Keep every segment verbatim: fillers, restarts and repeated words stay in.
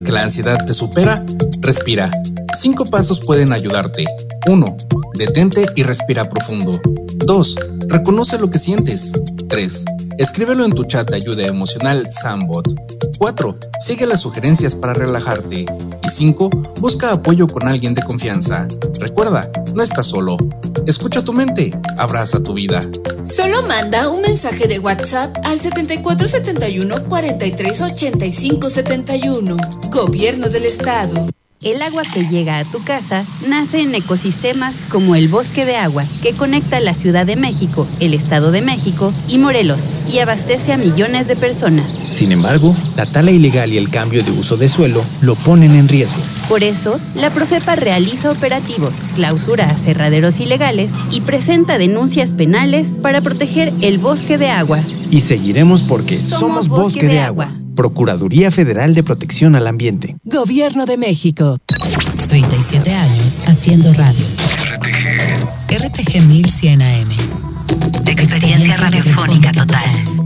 que la ansiedad te supera? Respira. Cinco pasos pueden ayudarte. uno. Detente y respira profundo. dos. Reconoce lo que sientes. tres. Escríbelo en tu chat de ayuda emocional Sambot. cuatro. Sigue las sugerencias para relajarte. Y cinco. Busca apoyo con alguien de confianza. Recuerda, no estás solo. Escucha tu mente, abraza tu vida. Solo manda un mensaje de WhatsApp al setenta y cuatro setenta y uno cuarenta y tres ochenta y cinco setenta y uno. Gobierno del Estado. El agua que llega a tu casa nace en ecosistemas como el Bosque de Agua, que conecta la Ciudad de México, el Estado de México y Morelos, y abastece a millones de personas. Sin embargo, la tala ilegal y el cambio de uso de suelo lo ponen en riesgo. Por eso, la Profepa realiza operativos, clausura aserraderos ilegales y presenta denuncias penales para proteger el Bosque de Agua. Y seguiremos porque somos, somos Bosque, Bosque de, de agua. Agua. Procuraduría Federal de Protección al Ambiente. Gobierno de México. treinta y siete años haciendo radio. R T G. R T G mil cien A M. Experiencia, Experiencia radiofónica total.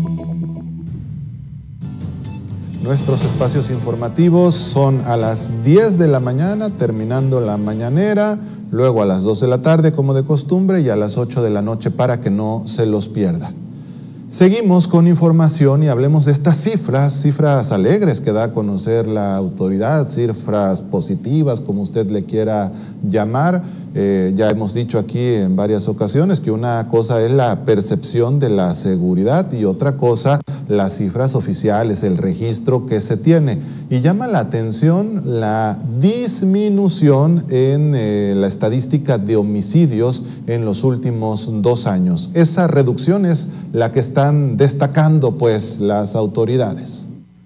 Nuestros espacios informativos son a las diez de la mañana, terminando la mañanera, luego a las dos de la tarde, como de costumbre, y a las ocho de la noche para que no se los pierda. Seguimos con información y hablemos de estas cifras, cifras alegres que da a conocer la autoridad, cifras positivas, como usted le quiera llamar. Eh, ya hemos dicho aquí en varias ocasiones que una cosa es la percepción de la seguridad y otra cosa las cifras oficiales, el registro que se tiene. Y llama la atención la disminución en eh, la estadística de homicidios en los últimos dos años. Esa reducción es la que están destacando pues las autoridades.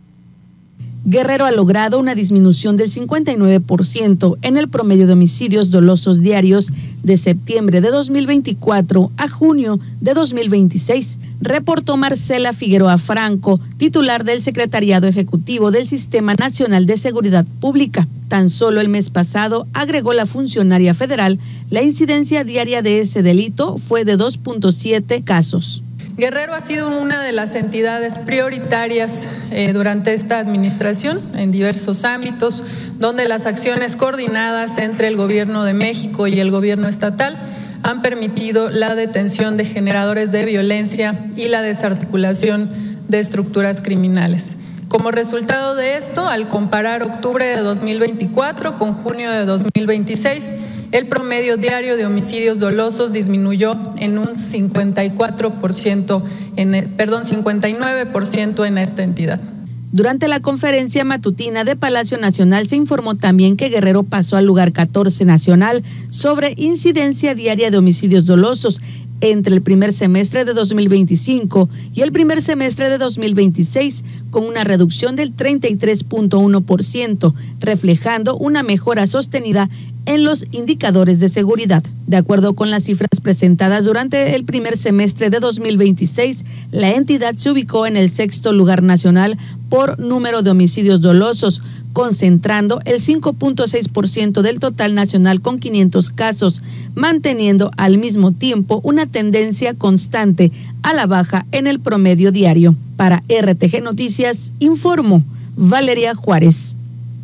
Guerrero ha logrado una disminución del cincuenta y nueve por ciento en el promedio de homicidios dolosos diarios de septiembre de dos mil veinticuatro a junio de dos mil veintiséis, reportó Marcela Figueroa Franco, titular del Secretariado Ejecutivo del Sistema Nacional de Seguridad Pública. Tan solo el mes pasado, agregó la funcionaria federal, la incidencia diaria de ese delito fue de dos punto siete casos. Guerrero ha sido una de las entidades prioritarias eh, durante esta administración en diversos ámbitos, donde las acciones coordinadas entre el Gobierno de México y el Gobierno estatal han permitido la detención de generadores de violencia y la desarticulación de estructuras criminales. Como resultado de esto, al comparar octubre de dos mil veinticuatro con junio de dos mil veintiséis, el promedio diario de homicidios dolosos disminuyó en un cincuenta y cuatro por ciento, en, perdón, cincuenta y nueve por ciento en esta entidad. Durante la conferencia matutina de Palacio Nacional se informó también que Guerrero pasó al lugar catorce nacional sobre incidencia diaria de homicidios dolosos entre el primer semestre de dos mil veinticinco y el primer semestre de dos mil veintiséis, con una reducción del treinta y tres punto uno por ciento, reflejando una mejora sostenida en los indicadores de seguridad. De acuerdo con las cifras presentadas durante el primer semestre de dos mil veintiséis, la entidad se ubicó en el sexto lugar nacional por número de homicidios dolosos, concentrando el cinco punto seis por ciento del total nacional con quinientos casos, manteniendo al mismo tiempo una tendencia constante a la baja en el promedio diario. Para R T G Noticias, informó Valeria Juárez.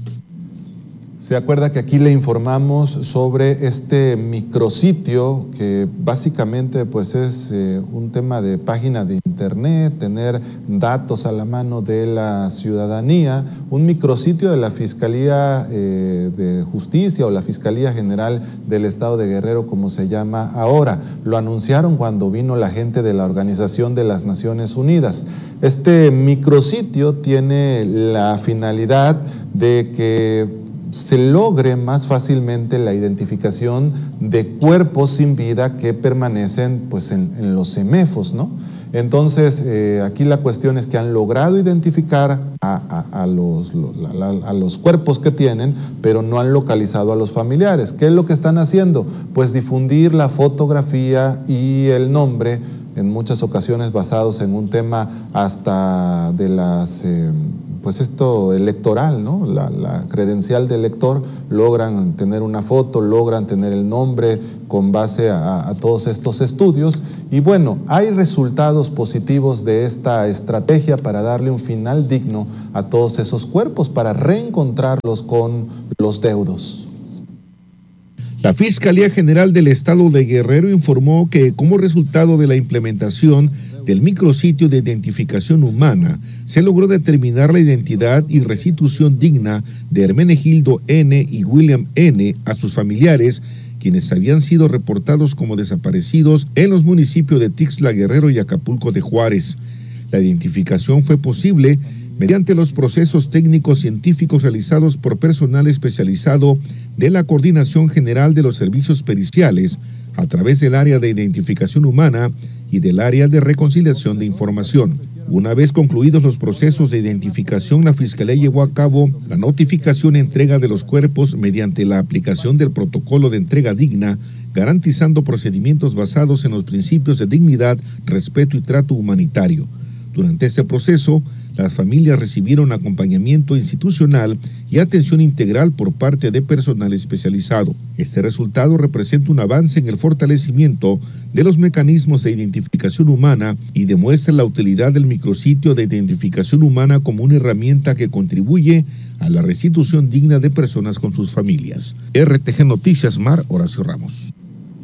Se acuerda que aquí le informamos sobre este micrositio que básicamente pues es eh, un tema de página de internet, tener datos a la mano de la ciudadanía, un micrositio de la Fiscalía eh, de Justicia o la Fiscalía General del Estado de Guerrero, como se llama ahora. Lo anunciaron cuando vino la gente de la Organización de las Naciones Unidas. Este micrositio tiene la finalidad de que se logre más fácilmente la identificación de cuerpos sin vida que permanecen pues en, en los CEMEFOS, ¿no? Entonces, eh, aquí la cuestión es que han logrado identificar a, a, a, los, a, a los cuerpos que tienen, pero no han localizado a los familiares. ¿Qué es lo que están haciendo? Pues difundir la fotografía y el nombre, en muchas ocasiones basados en un tema hasta de las... Eh, pues esto electoral, ¿no? La, la credencial de elector, logran tener una foto, logran tener el nombre con base a, a todos estos estudios. Y bueno, hay resultados positivos de esta estrategia para darle un final digno a todos esos cuerpos, para reencontrarlos con los deudos. La Fiscalía General del Estado de Guerrero informó que como resultado de la implementación del micrositio de identificación humana, se logró determinar la identidad y restitución digna de Hermenegildo N. y William N. a sus familiares, quienes habían sido reportados como desaparecidos en los municipios de Tixla Guerrero y Acapulco de Juárez. La identificación fue posible mediante los procesos técnicos científicos realizados por personal especializado de la Coordinación General de los Servicios Periciales, a través del área de identificación humana y del área de reconciliación de información. Una vez concluidos los procesos de identificación, la Fiscalía llevó a cabo la notificación e entrega de los cuerpos mediante la aplicación del protocolo de entrega digna, garantizando procedimientos basados en los principios de dignidad, respeto y trato humanitario. Durante este proceso, las familias recibieron acompañamiento institucional y atención integral por parte de personal especializado. Este resultado representa un avance en el fortalecimiento de los mecanismos de identificación humana y demuestra la utilidad del micrositio de identificación humana como una herramienta que contribuye a la restitución digna de personas con sus familias. R T G Noticias, Mar Horacio Ramos.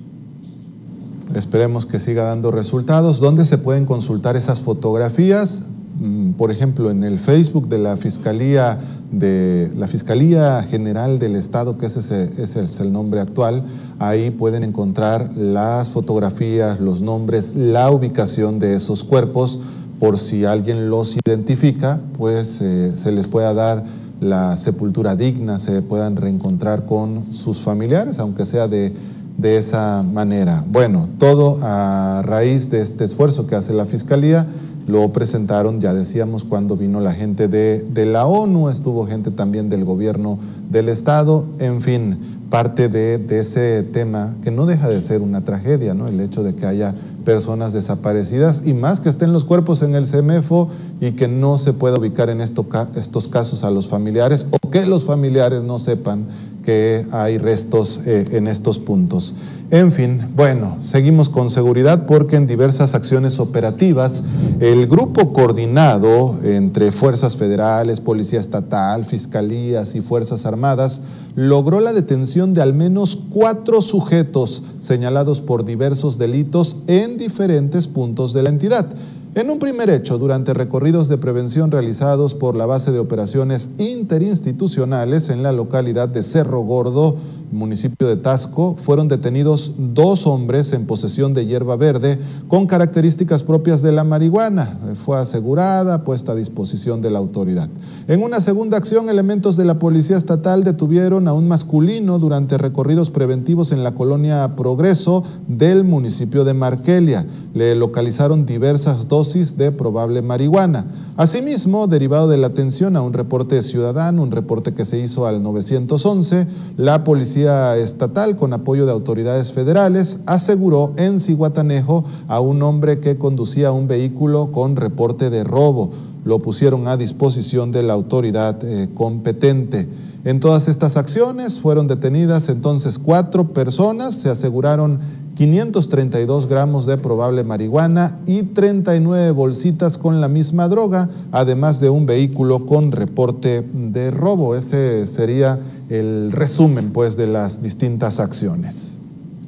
Esperemos que siga dando resultados. ¿Dónde se pueden consultar esas fotografías? Por ejemplo, en el Facebook de la Fiscalía de la Fiscalía General del Estado, que ese, ese es el nombre actual. Ahí pueden encontrar las fotografías, los nombres, la ubicación de esos cuerpos, por si alguien los identifica, pues eh, se les pueda dar la sepultura digna, se puedan reencontrar con sus familiares, aunque sea de de esa manera. Bueno, todo a raíz de este esfuerzo que hace la Fiscalía. Lo presentaron, ya decíamos, cuando vino la gente de, de la ONU, estuvo gente también del gobierno del Estado, en fin, parte de, de ese tema que no deja de ser una tragedia, ¿no? El hecho de que haya personas desaparecidas y más que estén los cuerpos en el CEMEFO y que no se pueda ubicar en esto, estos casos a los familiares o que los familiares no sepan que hay restos eh, en estos puntos. En fin, bueno, seguimos con seguridad porque en diversas acciones operativas el grupo coordinado entre fuerzas federales, policía estatal, fiscalías y fuerzas armadas logró la detención de al menos cuatro sujetos señalados por diversos delitos en diferentes puntos de la entidad. En un primer hecho, durante recorridos de prevención realizados por la base de operaciones interinstitucionales en la localidad de Cerro Gordo, municipio de Tasco, fueron detenidos dos hombres en posesión de hierba verde con características propias de la marihuana. Fue asegurada, puesta a disposición de la autoridad. En una segunda acción, elementos de la Policía Estatal detuvieron a un masculino durante recorridos preventivos en la colonia Progreso del municipio de Marquelia. Le localizaron diversas dosis de probable marihuana. Asimismo, derivado de la atención a un reporte ciudadano, un reporte que se hizo al nueve once, la Policía Estatal, con apoyo de autoridades federales, aseguró en Zihuatanejo a un hombre que conducía un vehículo con reporte de robo. Lo pusieron a disposición de la autoridad eh, competente. En todas estas acciones fueron detenidas entonces cuatro personas, se aseguraron quinientos treinta y dos gramos de probable marihuana y treinta y nueve bolsitas con la misma droga, además de un vehículo con reporte de robo. Ese sería el resumen, pues, de las distintas acciones.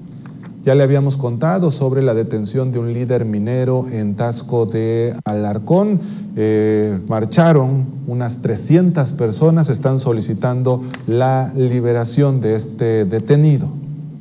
Ya le habíamos contado sobre la detención de un líder minero en Tasco de Alarcón. Eh, marcharon unas trescientas personas, están solicitando la liberación de este detenido.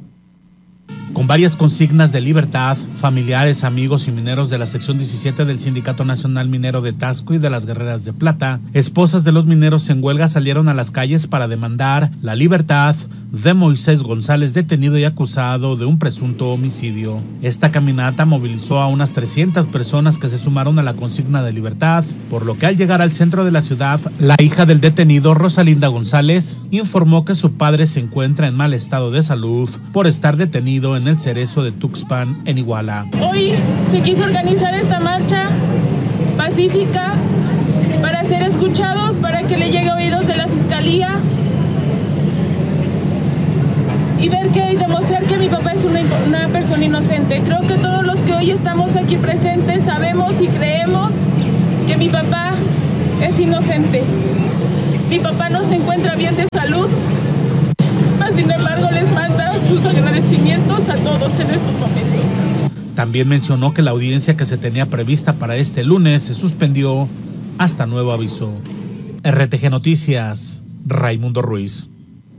Con varias consignas de libertad, familiares, amigos y mineros de la sección diecisiete del Sindicato Nacional Minero de Tasco y de las Guerreras de Plata, esposas de los mineros en huelga salieron a las calles para demandar la libertad de Moisés González, detenido y acusado de un presunto homicidio. Esta caminata movilizó a unas trescientas personas que se sumaron a la consigna de libertad, por lo que al llegar al centro de la ciudad, la hija del detenido, Rosalinda González, informó que su padre se encuentra en mal estado de salud por estar detenido en el Cerezo de Tuxpan, en Iguala. Hoy se quiso organizar esta marcha pacífica para ser escuchados, para que le llegue a oídos de la Fiscalía y ver que y demostrar que mi papá es una, una persona inocente. Creo que todos los que hoy estamos aquí presentes sabemos y creemos que mi papá es inocente. Mi papá no se encuentra bien de salud, mas sin embargo les manda sus agradecimientos a todos en estos momentos. También mencionó que la audiencia que se tenía prevista para este lunes se suspendió hasta nuevo aviso. R T G Noticias, Raimundo Ruiz.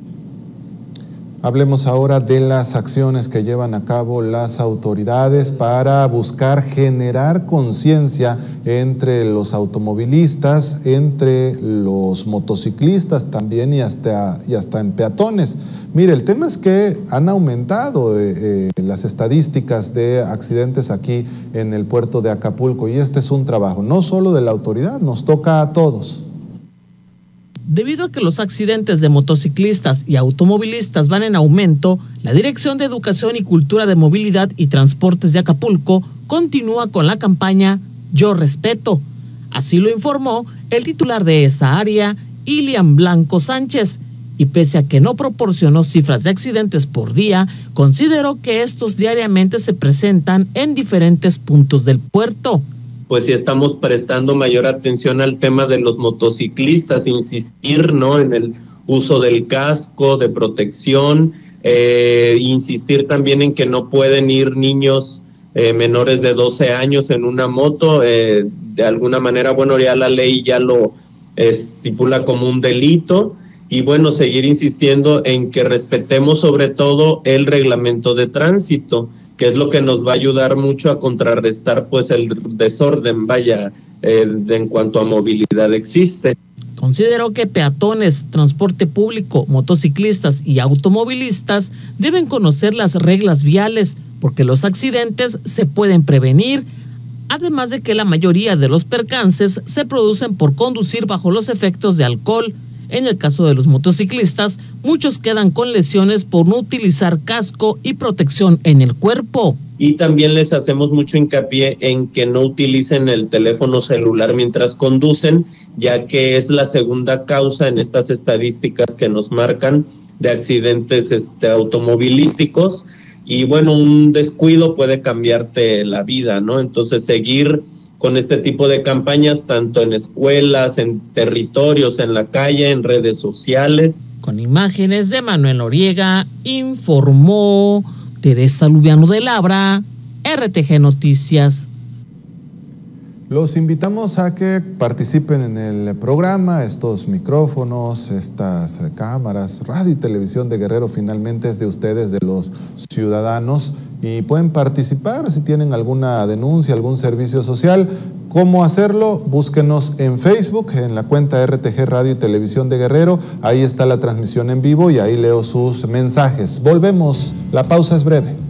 Hablemos ahora de las acciones que llevan a cabo las autoridades para buscar generar conciencia entre los automovilistas, entre los motociclistas también y hasta, y hasta en peatones. Mire, el tema es que han aumentado eh, eh, las estadísticas de accidentes aquí en el puerto de Acapulco y este es un trabajo no solo de la autoridad, nos toca a todos. Debido a que los accidentes de motociclistas y automovilistas van en aumento, la Dirección de Educación y Cultura de Movilidad y Transportes de Acapulco continúa con la campaña Yo Respeto. Así lo informó el titular de esa área, Ilian Blanco Sánchez, y pese a que no proporcionó cifras de accidentes por día, consideró que estos diariamente se presentan en diferentes puntos del puerto. Pues si estamos prestando mayor atención al tema de los motociclistas, insistir, ¿no?, en el uso del casco, de protección, eh, insistir también en que no pueden ir niños eh, menores de doce años en una moto, eh, de alguna manera, bueno, ya la ley ya lo estipula como un delito, y bueno, seguir insistiendo en que respetemos sobre todo el reglamento de tránsito, que es lo que nos va a ayudar mucho a contrarrestar pues el desorden, vaya, eh, de, en cuanto a movilidad existe. Consideró que peatones, transporte público, motociclistas y automovilistas deben conocer las reglas viales porque los accidentes se pueden prevenir, además de que la mayoría de los percances se producen por conducir bajo los efectos de alcohol. En el caso de los motociclistas, muchos quedan con lesiones por no utilizar casco y protección en el cuerpo. Y también les hacemos mucho hincapié en que no utilicen el teléfono celular mientras conducen, ya que es la segunda causa en estas estadísticas que nos marcan de accidentes este, automovilísticos. Y bueno, un descuido puede cambiarte la vida, ¿no? Entonces, seguir con este tipo de campañas, tanto en escuelas, en territorios, en la calle, en redes sociales. Con imágenes de Manuel Noriega, informó Teresa Lubiano de Labra, R T G Noticias. Los invitamos a que participen en el programa. Estos micrófonos, estas cámaras, radio y televisión de Guerrero finalmente es de ustedes, de los ciudadanos, y pueden participar si tienen alguna denuncia, algún servicio social. ¿Cómo hacerlo? Búsquenos en Facebook, en la cuenta R T G Radio y Televisión de Guerrero. Ahí está la transmisión en vivo y ahí leo sus mensajes. Volvemos, la pausa es breve.